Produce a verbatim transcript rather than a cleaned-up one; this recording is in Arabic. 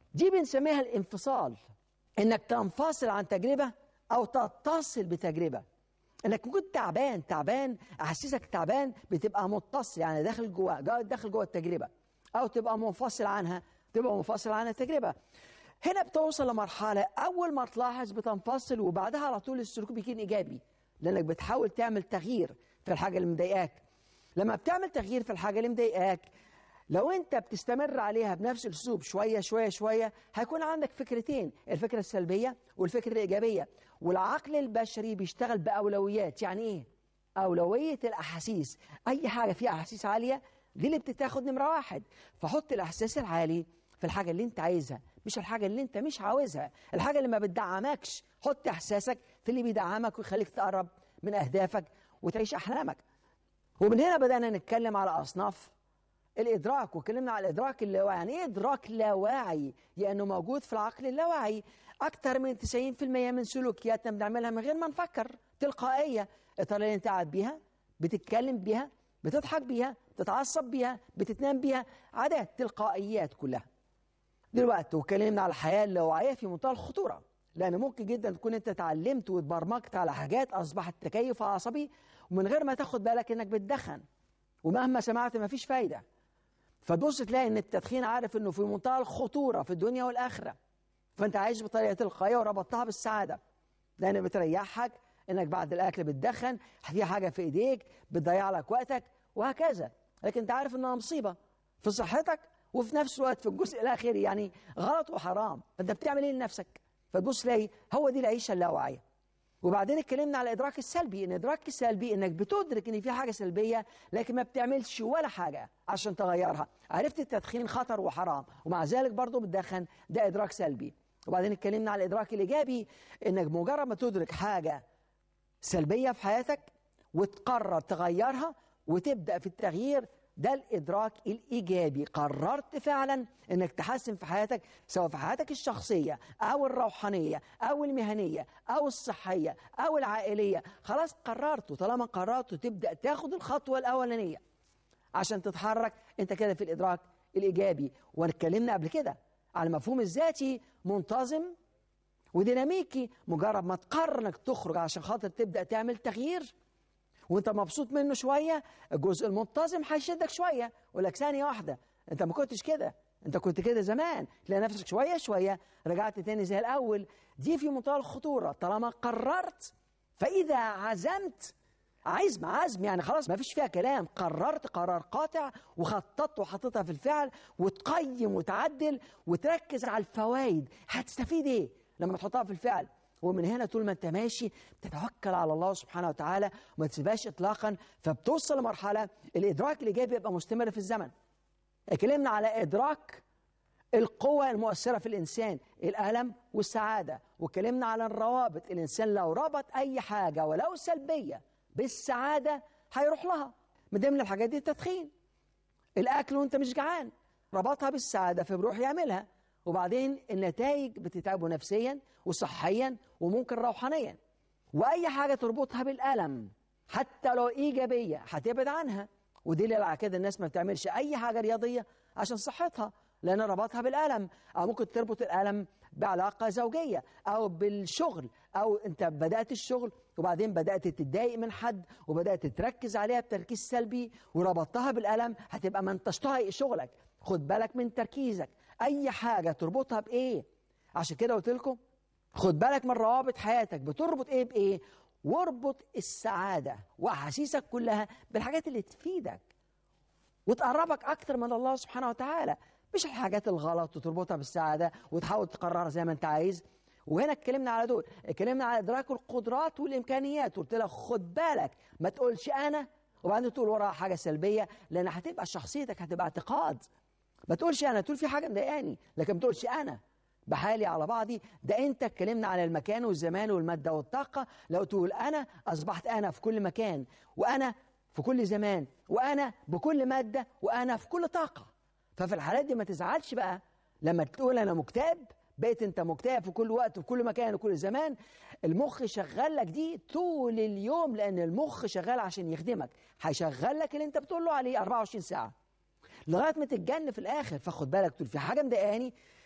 دي بنسميها الانفصال، انك تنفصل عن تجربة او تتصل بتجربة. انك كنت تعبان تعبان احسسك تعبان بتبقى متصل، يعني داخل جوه داخل جوه التجربة، او تبقى منفصل عنها تبقى منفصل عن التجربة. هنا بتوصل لمرحلة أول ما تلاحظ بتنفصل، وبعدها على طول السلوك بيكون إيجابي، لأنك بتحاول تعمل تغيير في الحاجة اللي مضايقاك. لما بتعمل تغيير في الحاجة اللي مضايقاك، لو أنت بتستمر عليها بنفس الأسلوب شوية شوية شوية، هيكون عندك فكرتين، الفكرة السلبية والفكرة الإيجابية. والعقل البشري بيشتغل بأولويات. يعني إيه؟ أولوية الأحاسيس. أي حاجة فيها أحاسيس عالية دي اللي بتتاخد نمرة واحد، فحط الإحساس العالي في الحاجة اللي أنت عايزها، مش الحاجة اللي أنت مش عاوزها، الحاجة اللي ما بتدعمكش. حط إحساسك في اللي بيدعمك ويخليك تقرب من أهدافك وتعيش أحلامك. ومن هنا بدأنا نتكلم على أصناف الإدراك، وكلمنا على الإدراك اللاواعي. يعني إيه إدراك لاواعي؟ لأنه موجود في العقل اللاواعي. أكثر من تسعين بالمئة من سلوكياتنا بنعملها من غير ما نفكر، تلقائية. الطريقة اللي أنت قاعد بيها، بتتكلم بيها، بتضحك بيها، بتتعصب بيها، بتتنام بيها، عادات، تلقائيات كلها. دلوقتي وكلمنا على الحياة اللاواعية في منتهى الخطورة، لأن ممكن جدا تكون أنت اتعلمت واتبرمجت على حاجات أصبحت تكيف عصبي، ومن غير ما تاخد بالك إنك بتدخن، ومهما سمعت ما فيش فايدة. فتبص تلاقي إن التدخين عارف إنه في منتهى الخطورة في الدنيا والآخرة، فأنت عايش بطريقة تلقائية وربطتها بالسعادة، لأن بتريحك إنك بعد الأكل بتدخن، في حاجة في إيديك بتضيع لك وقتك وهكذا. لكن أنت عارف إنها مصيبة في صحتك، وفي نفس الوقت في الجزء الآخري يعني غلط وحرام. فأنت بتعمل إيه لنفسك؟ فتبص تلاقي هو دي العيشة اللاواعية. وبعدين اتكلمنا على الإدراك السلبي. إن الإدراك السلبي إنك بتدرك إن في حاجة سلبية لكن ما بتعملش ولا حاجة عشان تغيرها. عرفت التدخين خطر وحرام ومع ذلك برضه بتدخن، ده إدراك سلبي. وبعدين اتكلمنا على الإدراك الإيجابي، إنك مجرد ما تدرك حاجة سلبية في حياتك وتقرر تغيرها وتبدأ في التغيير، ده الإدراك الإيجابي. قررت فعلا أنك تحسن في حياتك، سواء في حياتك الشخصية أو الروحانية أو المهنية أو الصحية أو العائلية. خلاص قررت، وطالما قررت تبدأ تاخد الخطوة الأولانية عشان تتحرك. أنت كده في الإدراك الإيجابي. واتكلمنا قبل كده على المفهوم الذاتي منتظم وديناميكي. مجرد ما تقرر أنك تخرج عشان خاطر تبدأ تعمل تغيير وانت مبسوط منه شوية، الجزء المنتظم هيشدك شوية ولك ثانية واحدة انت ما كنتش كده، انت كنت كده زمان. تلاقي نفسك شوية شوية رجعت تاني زي الأول. دي في منتهى الخطورة. طالما قررت، فإذا عزمت، عزم عزم يعني خلاص ما فيش فيها كلام، قررت قرار قاطع وخططت وحطيتها في الفعل، وتقيم وتعدل وتركز على الفوائد. هتستفيد ايه لما تحطها في الفعل؟ ومن هنا طول ما انت ماشي بتتوكل على الله سبحانه وتعالى وما تسيبهاش اطلاقا. فبتوصل لمرحله الادراك الايجابي يبقى مستمر في الزمن. اتكلمنا على ادراك القوة المؤثرة في الإنسان، الألم والسعادة، واتكلمنا على الروابط. الإنسان لو ربط أي حاجة ولو سلبية بالسعادة هيروح لها. من ضمن الحاجات دي التدخين، الأكل وأنت مش جعان، ربطها بالسعادة فبيروح يعملها، وبعدين النتائج بتتعبه نفسيا وصحيا وممكن روحانيا. وأي حاجة تربطها بالألم حتى لو إيجابية هتبعد عنها. ودليل على كده الناس ما بتعملش أي حاجة رياضية عشان صحتها لأن ربطها بالألم. أو ممكن تربط الألم بعلاقة زوجية أو بالشغل، أو أنت بدأت الشغل وبعدين بدأت تتضايق من حد وبدأت تركز عليها بتركيز سلبي وربطتها بالألم، هتبقى ما انتش طايق شغلك. خد بالك من تركيزك. أي حاجة تربطها بإيه؟ عشان كده قلت لكم خد بالك من روابط حياتك، بتربط إيه بإيه؟ واربط السعادة وأحاسيسك كلها بالحاجات اللي تفيدك وتقربك أكتر من الله سبحانه وتعالى، مش الحاجات الغلط وتربطها بالسعادة وتحاول تقررها زي ما أنت عايز. وهنا اتكلمنا على دول، اتكلمنا على إدراك القدرات والإمكانيات. قلت لك خد بالك ما تقولش أنا وبعدين تقول وراها حاجة سلبية، لأن هتبقى شخصيتك هتبقى اعتقاد. ما تقولش أنا، تقول في حاجة مضايقاني، لكن ما تقولش أنا بحالي على بعضي. ده أنت اتكلمنا على المكان والزمان والمادة والطاقة. لو تقول أنا أصبحت أنا في كل مكان، وأنا في كل زمان، وأنا بكل مادة، وأنا في كل طاقة. ففي الحالات دي ما تزعلش بقى لما تقول أنا مكتئب، بقيت أنت مكتئب في كل وقت وفي كل مكان وكل زمان. المخ شغال لك دي طول اليوم، لأن المخ شغال عشان يخدمك، هيشغل لك اللي أنت بتقول له عليه أربعة وعشرين ساعة لغاية ما تتجن في الآخر. فخد بالك تقول في حاجة مضايقاني،